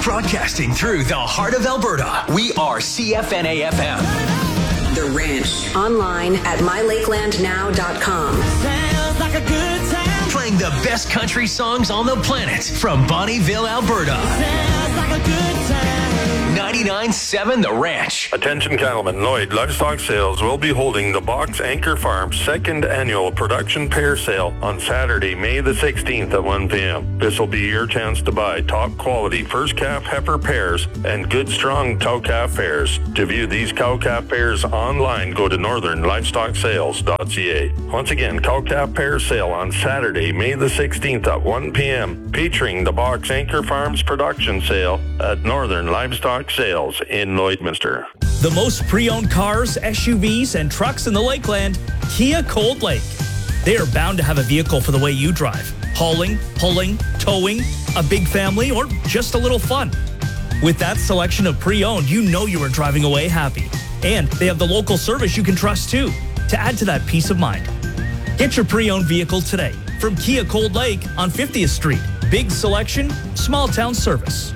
Broadcasting through the heart of Alberta, we are CFNA-FM. The Ranch. Online at mylakelandnow.com. Sounds like a good time. Playing the best country songs on the planet from Bonnyville, Alberta. Sounds like a good time. 99.7 The Ranch. Attention cattlemen, Lloyd Livestock Sales will be holding the Box Anchor Farms second annual production pair sale on Saturday, May the 16th at 1 p.m. This will be your chance to buy top quality first calf heifer pairs and good strong cow calf pairs. To view these cow calf pairs online, go to northernlivestocksales.ca. Once again, cow calf pair sale on Saturday, May the 16th at 1 p.m. featuring the Box Anchor Farms production sale at Northern Livestock Sales in Lloydminster. The most pre-owned cars, SUVs, and trucks in the Lakeland, Kia Cold Lake. They are bound to have a vehicle for the way you drive. Hauling, pulling, towing, a big family, or just a little fun. With that selection of pre-owned, you know you are driving away happy. And they have the local service you can trust too, to add to that peace of mind. Get your pre-owned vehicle today from Kia Cold Lake on 50th Street. Big selection, small town service.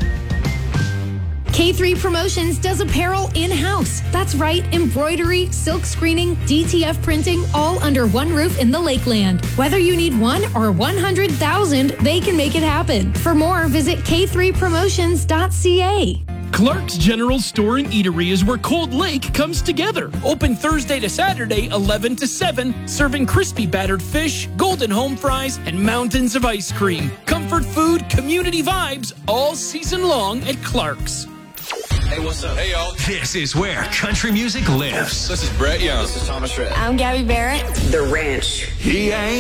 K3 Promotions does apparel in-house. That's right, embroidery, silk screening, DTF printing, all under one roof in the Lakeland. Whether you need 1 or 100,000, they can make it happen. For more, visit k3promotions.ca. Clark's General Store and Eatery is where Cold Lake comes together. Open Thursday to Saturday, 11 to 7, serving crispy battered fish, golden home fries, and mountains of ice cream. Comfort food, community vibes, all season long at Clark's. Hey, what's up? Hey, y'all. This is where country music lives. This is Brett Young. This is Thomas Rhett. I'm Gabby Barrett. The Ranch. He ain't